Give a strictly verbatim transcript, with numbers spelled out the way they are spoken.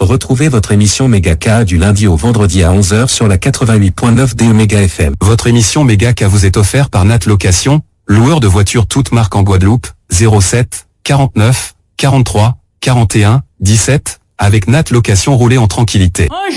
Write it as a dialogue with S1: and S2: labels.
S1: Retrouvez votre émission Megaka du lundi au vendredi à onze heures sur la quatre-vingt-huit point neuf de Méga F M.
S2: Votre émission Megaka vous est offerte par Nat Location, loueur de voitures toutes marques en Guadeloupe, zéro sept, quarante-neuf, quarante-trois, quarante et un, dix-sept, avec Nat Location, roulez en tranquillité.